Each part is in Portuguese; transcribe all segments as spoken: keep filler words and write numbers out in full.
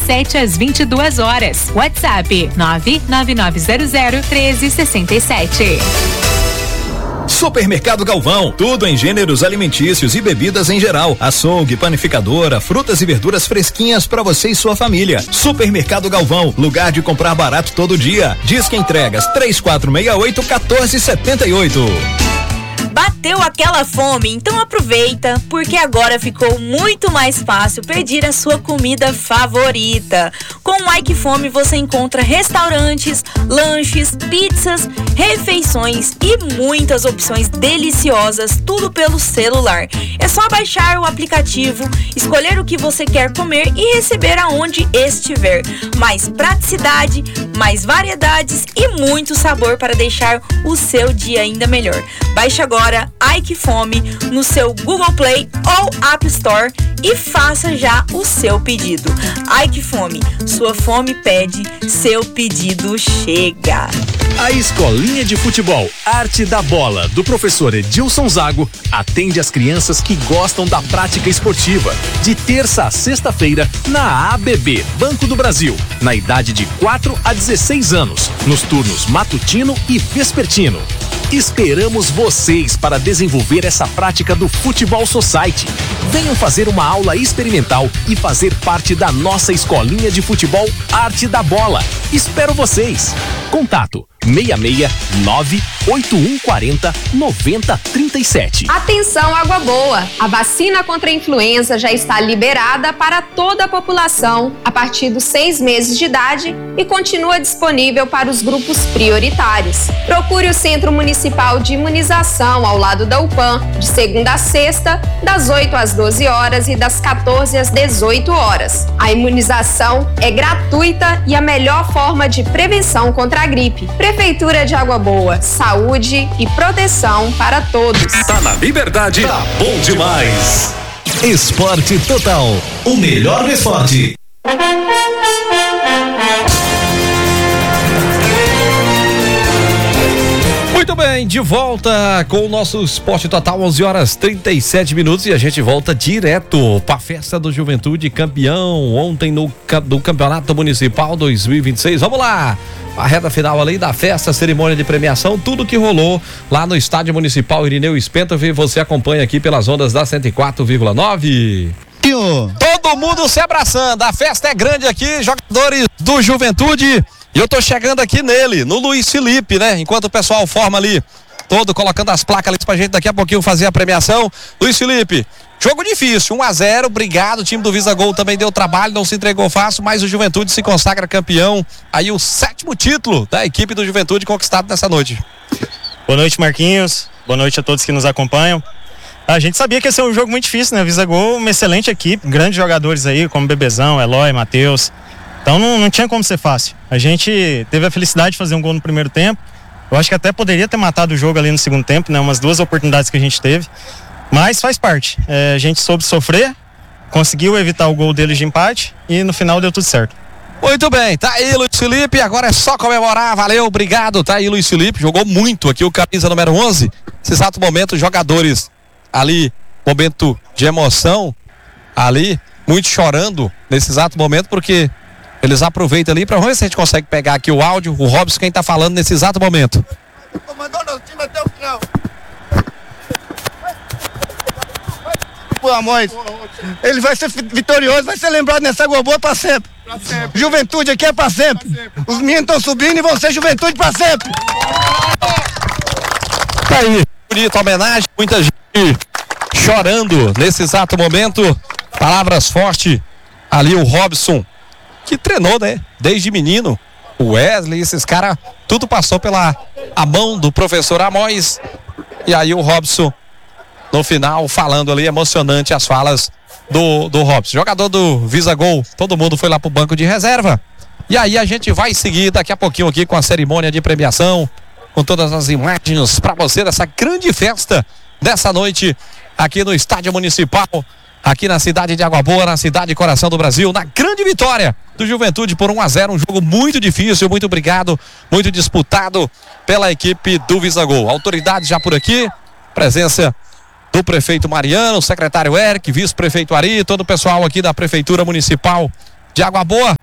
sete às vinte e duas horas. WhatsApp nove nove nove zero zero um três seis sete. Supermercado Galvão, tudo em gêneros alimentícios e bebidas em geral. Açougue, panificadora, frutas e verduras fresquinhas para você e sua família. Supermercado Galvão, lugar de comprar barato todo dia. Disque entregas três quatro seis oito, um quatro sete oito. Bateu aquela fome? Então aproveita, porque agora ficou muito mais fácil pedir a sua comida favorita. Com o Ike Fome você encontra restaurantes, lanches, pizzas, refeições e muitas opções deliciosas, tudo pelo celular. É só baixar o aplicativo, escolher o que você quer comer e receber aonde estiver. Mais praticidade, mais variedades e muito sabor para deixar o seu dia ainda melhor. Baixe agora Ike Fome no seu Google Play ou App Store e faça já o seu pedido. Ike Fome, sua fome pede, seu pedido chega. A Escolinha de Futebol Arte da Bola, do professor Edilson Zago, atende as crianças que gostam da prática esportiva, de terça a sexta-feira, na A B B, Banco do Brasil, na idade de quatro a dezesseis anos, nos turnos matutino e vespertino. Esperamos vocês para desenvolver essa prática do Futebol Society. Venham fazer uma aula experimental e fazer parte da nossa Escolinha de Futebol Arte da Bola. Espero vocês. Contato seis seis nove oito um quatro zero nove zero três sete. Atenção, Água Boa! A vacina contra a influenza já está liberada para toda a população a partir dos seis meses de idade e continua disponível para os grupos prioritários. Procure o Centro Municipal de Imunização ao lado da U P A M, de segunda a sexta, das oito às doze horas e das quatorze às dezoito horas. A imunização é gratuita e a melhor forma de prevenção contra a gripe. Prefeitura de Água Boa, saúde e proteção para todos. Tá na Liberdade, tá bom demais. Esporte Total, o melhor do esporte. Muito bem, de volta com o nosso Esporte Total, onze horas trinta e sete minutos, e a gente volta direto para a festa do Juventude campeão ontem no do Campeonato Municipal dois mil e vinte e seis. Vamos lá! A reta final ali da festa, cerimônia de premiação, tudo que rolou lá no Estádio Municipal Irineu Spentov, você acompanha aqui pelas ondas da cento e quatro vírgula nove. Todo mundo se abraçando, a festa é grande aqui, jogadores do Juventude, e eu tô chegando aqui nele, no Luiz Felipe, né? Enquanto o pessoal forma ali, todo colocando as placas ali pra gente daqui a pouquinho fazer a premiação. Luiz Felipe, jogo difícil, um a zero, obrigado, o time do Visa Gol também deu trabalho, não se entregou fácil, mas o Juventude se consagra campeão, aí o sétimo título da equipe do Juventude conquistado nessa noite. Boa noite, Marquinhos, boa noite a todos que nos acompanham. A gente sabia que ia ser um jogo muito difícil, né? Visa Gol, uma excelente equipe, grandes jogadores aí, como Bebezão, Eloy, Matheus. Então não, não tinha como ser fácil. A gente teve a felicidade de fazer um gol no primeiro tempo. Eu acho que até poderia ter matado o jogo ali no segundo tempo, né? Umas duas oportunidades que a gente teve. Mas faz parte. É, a gente soube sofrer, conseguiu evitar o gol deles de empate e no final deu tudo certo. Muito bem, tá aí Luiz Felipe, agora é só comemorar, valeu, obrigado, tá aí Luiz Felipe, jogou muito aqui o camisa número onze. Nesse exato momento, os jogadores ali, momento de emoção, ali, muito chorando nesse exato momento, porque eles aproveitam ali, pra ver se a gente consegue pegar aqui o áudio, o Robson quem tá falando nesse exato momento. Comandou nosso time até o final. Pô, Amós, ele vai ser vitorioso, vai ser lembrado nessa Água Boa pra sempre. Pra sempre. Juventude aqui é pra sempre. Pra sempre. Os meninos estão subindo e vão ser Juventude pra sempre. Tá aí, bonita homenagem, muita gente chorando nesse exato momento. Palavras fortes, ali o Robson, que treinou, né, desde menino. O Wesley, esses caras, tudo passou pela a mão do professor Amós. E aí o Robson, no final, falando ali, emocionante as falas do, do Robson. Jogador do Visa Gol, todo mundo foi lá pro banco de reserva. E aí a gente vai seguir daqui a pouquinho aqui com a cerimônia de premiação, com todas as imagens para você dessa grande festa dessa noite aqui no Estádio Municipal, aqui na cidade de Água Boa, na cidade coração do Brasil, na grande vitória do Juventude por um a zero, um jogo muito difícil, muito obrigado, muito disputado pela equipe do Visa Gol. Autoridades já por aqui, presença do prefeito Mariano, secretário Eric, vice-prefeito Ari, todo o pessoal aqui da Prefeitura Municipal de Água Boa.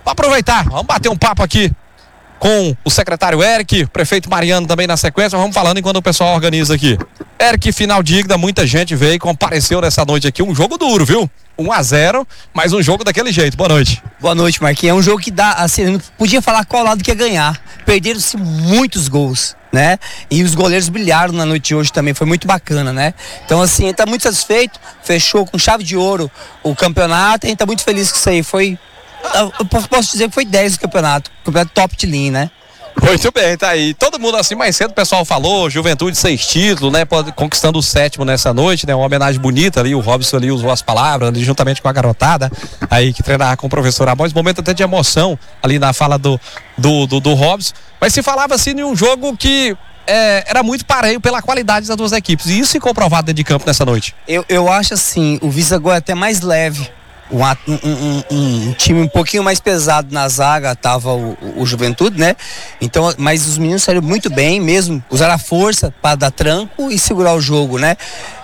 aproveitar, vamos bater um papo aqui com o secretário Eric, o prefeito Mariano também na sequência, vamos falando enquanto o pessoal organiza aqui. Eric, final digna, muita gente veio e compareceu nessa noite aqui, um jogo duro, viu? um a zero, mas um jogo daquele jeito. Boa noite. Boa noite, Marquinhos. É um jogo que dá, assim, não podia falar qual lado que ia ganhar. Perderam-se muitos gols, né? E os goleiros brilharam na noite de hoje também, foi muito bacana, né? Então, assim, a gente tá muito satisfeito, fechou com chave de ouro o campeonato, e a gente tá muito feliz com isso aí. Foi, eu posso dizer que foi dez o campeonato, campeonato top de linha, né? Muito bem, tá aí. Todo mundo assim, mais cedo o pessoal falou, Juventude seis títulos, né? Conquistando o sétimo nessa noite, né? Uma homenagem bonita ali, o Robson ali usou as palavras ali, juntamente com a garotada aí que treinava com o professor Amós, momento até de emoção ali na fala do, do, do, do Robson, mas se falava assim de um jogo que é, era muito pareio pela qualidade das duas equipes, e isso se comprovado dentro de campo nessa noite. Eu, eu acho assim, o Visagol é até mais leve. Um, um, um, um time um pouquinho mais pesado na zaga tava o, o Juventude, né? Então, mas os meninos saíram muito bem mesmo, usaram a força para dar tranco e segurar o jogo, né?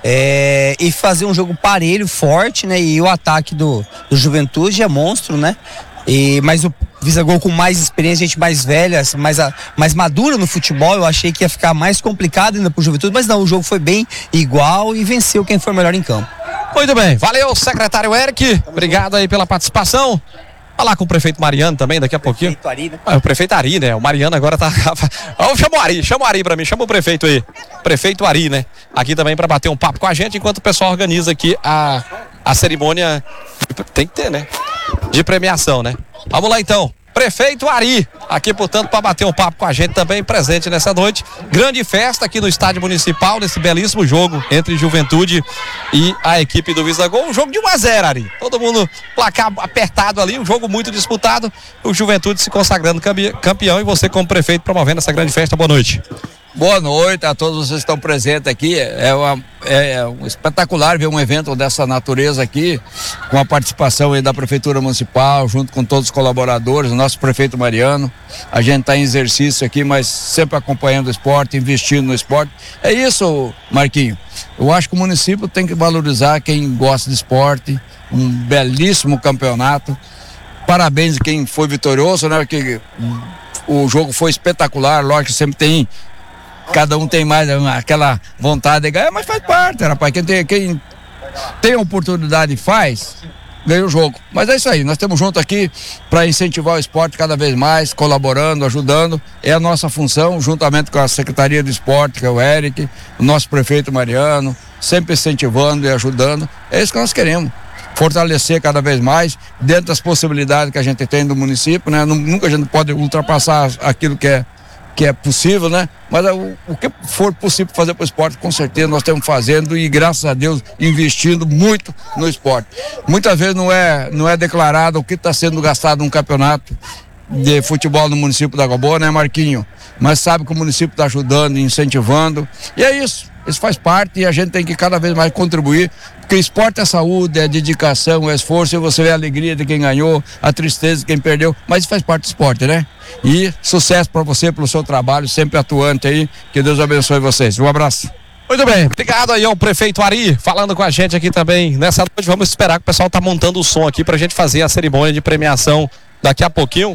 É, e fazer um jogo parelho, forte, né? E o ataque do, do Juventude é monstro, né? E, mas o Visagol com mais experiência, gente mais velha, mais, mais madura no futebol, eu achei que ia ficar mais complicado ainda pro Juventude, mas não, o jogo foi bem igual e venceu quem foi melhor em campo. Muito bem, valeu, secretário Eric, obrigado aí pela participação. Falar com o prefeito Mariano também daqui a pouquinho. Prefeito Ari, né? Ah, o prefeito Ari, né? O Mariano agora tá... Oh, chama o Ari, chama o Ari pra mim, chama o prefeito aí. Prefeito Ari, né? Aqui também pra bater um papo com a gente, enquanto o pessoal organiza aqui a, a cerimônia. Tem que ter, né? De premiação, né? Vamos lá então. Prefeito Ari, aqui portanto para bater um papo com a gente também, presente nessa noite, grande festa aqui no estádio municipal, nesse belíssimo jogo entre Juventude e a equipe do Visagol, um jogo de um a zero, Ari, todo mundo placar apertado ali, um jogo muito disputado, o Juventude se consagrando campeão e você como prefeito promovendo essa grande festa. Boa noite. Boa noite a todos vocês que estão presentes aqui. É, uma, é um espetacular ver um evento dessa natureza aqui, com a participação aí da Prefeitura Municipal, junto com todos os colaboradores, o nosso prefeito Mariano. A gente está em exercício aqui, mas sempre acompanhando o esporte, investindo no esporte. É isso, Marquinho. Eu acho que o município tem que valorizar quem gosta de esporte, um belíssimo campeonato. Parabéns a quem foi vitorioso, né? Que o jogo foi espetacular, lógico que sempre tem. Cada um tem mais aquela vontade de ganhar, mas faz parte, rapaz. Quem tem, quem tem a oportunidade e faz, ganha o jogo. Mas é isso aí, nós estamos juntos aqui para incentivar o esporte cada vez mais, colaborando, ajudando. É a nossa função, juntamente com a Secretaria do Esporte, que é o Eric, o nosso prefeito Mariano, sempre incentivando e ajudando. É isso que nós queremos. Fortalecer cada vez mais, dentro das possibilidades que a gente tem do município, né? Nunca a gente pode ultrapassar aquilo que é que é possível, né? Mas o, o que for possível fazer para o esporte, com certeza nós estamos fazendo e graças a Deus investindo muito no esporte. Muitas vezes não é, não é declarado o que está sendo gastado num campeonato de futebol no município da Água Boa, né, Marquinho? Mas sabe que o município está ajudando, incentivando, e é isso. Isso faz parte e a gente tem que cada vez mais contribuir, porque esporte é saúde, é dedicação, é esforço, e você vê a alegria de quem ganhou, a tristeza de quem perdeu, mas isso faz parte do esporte, né? E sucesso para você, pelo seu trabalho, sempre atuante aí, que Deus abençoe vocês. Um abraço. Muito bem, obrigado aí ao prefeito Ari, falando com a gente aqui também nessa noite. Vamos esperar que o pessoal tá montando o som aqui pra gente fazer a cerimônia de premiação daqui a pouquinho.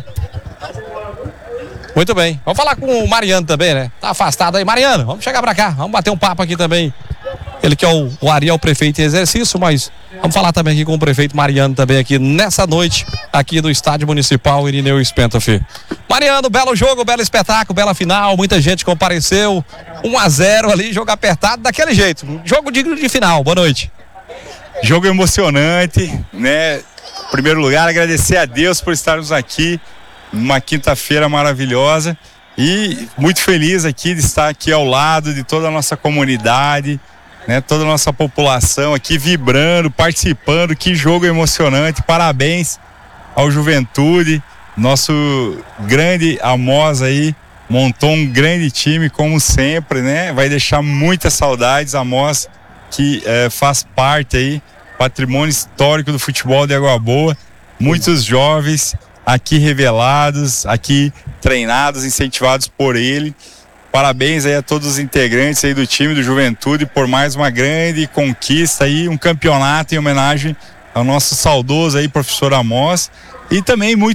Muito bem, vamos falar com o Mariano também, né? Tá afastado aí. Mariano, vamos chegar pra cá, vamos bater um papo aqui também. Ele que é o, o Ari, é o prefeito em exercício, mas vamos falar também aqui com o prefeito Mariano também aqui nessa noite, aqui do Estádio Municipal Irineu Spenta, filho. Mariano, belo jogo, belo espetáculo, bela final, muita gente compareceu, um a zero ali, jogo apertado, daquele jeito, jogo digno de final. Boa noite. Jogo emocionante, né? Em primeiro lugar, agradecer a Deus por estarmos aqui, uma quinta-feira maravilhosa e muito feliz aqui de estar aqui ao lado de toda a nossa comunidade, né? Toda a nossa população aqui vibrando, participando. Que jogo emocionante, parabéns ao Juventude, nosso grande Amós aí, montou um grande time como sempre, né? Vai deixar muitas saudades, Amós, que eh, faz parte aí, patrimônio histórico do futebol de Água Boa, muitos jovens aqui revelados, aqui treinados, incentivados por ele. Parabéns aí a todos os integrantes aí do time do Juventude por mais uma grande conquista aí, um campeonato em homenagem ao nosso saudoso aí professor Amós, e também muito